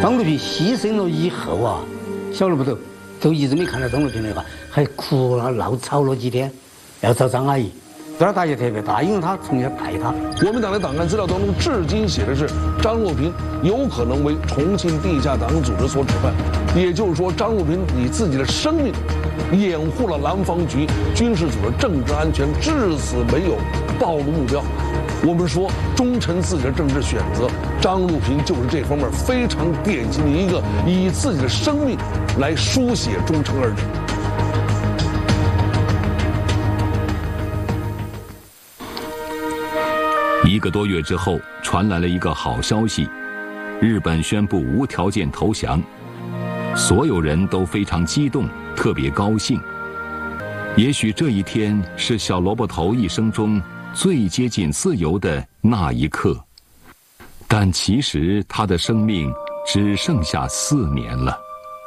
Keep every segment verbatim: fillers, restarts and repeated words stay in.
张鲁平牺牲了以后啊，小萝卜头都一直没看到张鲁平的话，还哭了闹吵了几天，要找张阿姨。这儿大姐特别答应他，从小派他。 国民党的档案资料当中，至今写的是张鲁平有可能为重庆地下党组织所指派，也就是说，张鲁平以自己的生命掩护了南方局军事组的政治安全，至死没有暴露目标。我们说，忠诚自己的政治选择，张鲁平就是这方面非常典型的一个以自己的生命来书写忠诚二字。 一个多月之后，传来了一个好消息：日本宣布无条件投降。所有人都非常激动，特别高兴。也许这一天是小萝卜头一生中最接近自由的那一刻，但其实他的生命只剩下四年了。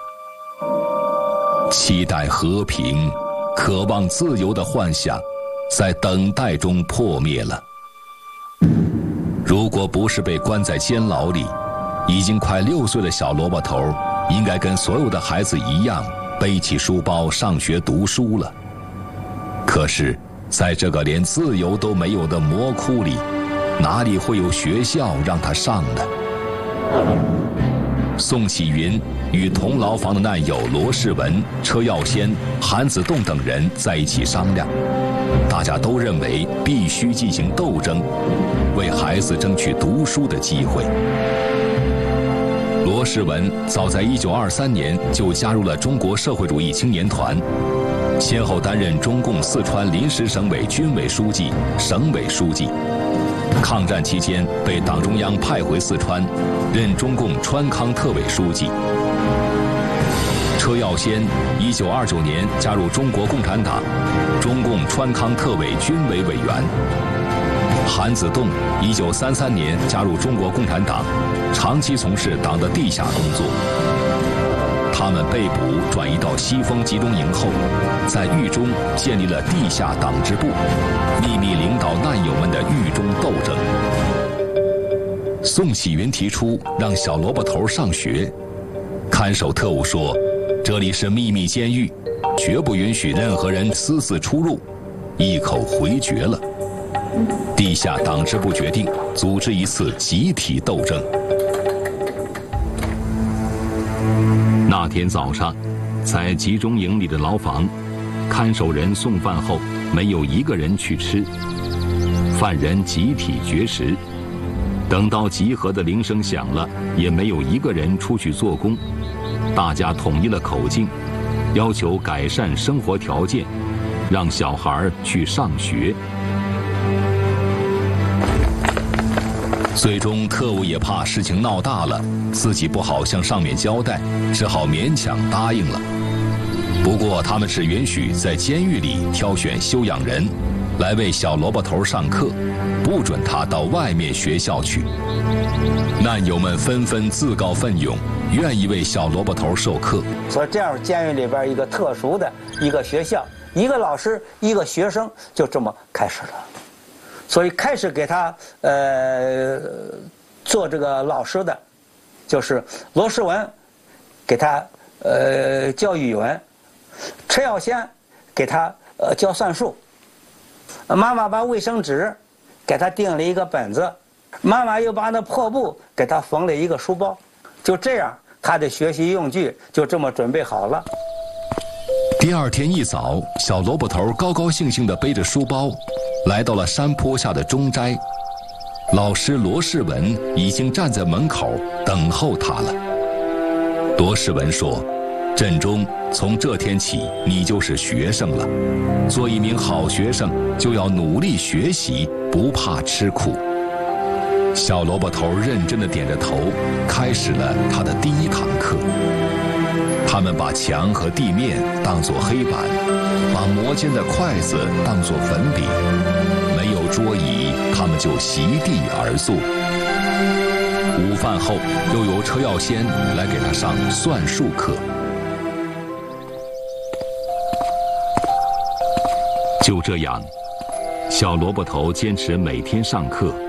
期待和平、渴望自由的幻想，在等待中破灭了。如果不是被关在监牢里，已经快六岁的小萝卜头应该跟所有的孩子一样，背起书包上学读书了。可是在这个连自由都没有的魔窟里，哪里会有学校让他上呢？宋启云与同牢房的难友罗世文、车耀先、韩子栋等人在一起商量，大家都认为必须进行斗争，为孩子争取读书的机会。罗世文早在一九二三年就加入了中国社会主义青年团，先后担任中共四川临时省委军委书记、省委书记。抗战期间被党中央派回四川，任中共川康特委书记。车耀先一九二九年加入中国共产党，中共川康特委军委委员。韩子栋一九三三年加入中国共产党，长期从事党的地下工作。他们被捕转移到西风集中营后，在狱中建立了地下党支部，秘密领导难友们的狱中斗争。宋启云提出让小萝卜头上学，看守特务说这里是秘密监狱，绝不允许任何人私自出入，一口回绝了。地下党支部决定组织一次集体斗争。 那天早上，在集中营里的牢房，看守人送饭后，没有一个人去吃，犯人集体绝食。等到集合的铃声响了，也没有一个人出去做工。大家统一了口径，要求改善生活条件，让小孩去上学。 最终特务也怕事情闹大了，自己不好向上面交代，只好勉强答应了。不过他们只允许在监狱里挑选修养人来为小萝卜头上课，不准他到外面学校去。难友们纷纷自告奋勇，愿意为小萝卜头授课。 所以这样监狱里边一个特殊的一个学校，一个老师一个学生，就这么开始了。所以开始给他呃做这个老师的，就是罗世文，给他呃教语文，车耀先给他呃教算术。妈妈把卫生纸给他订了一个本子，妈妈又把那破布给他缝了一个书包，就这样他的学习用具就这么准备好了。 第二天一早，小萝卜头高高兴兴地背着书包来到了山坡下的中斋，老师罗世文已经站在门口等候他了。罗世文说，振中，从这天起你就是学生了，做一名好学生就要努力学习，不怕吃苦。小萝卜头认真地点着头，开始了他的第一堂课。他们把墙和地面当作黑板，把磨尖的筷子当作粉笔，没有桌椅，他们就席地而坐。午饭后，又由车耀先来给他上算术课。 就这样，小萝卜头坚持每天上课。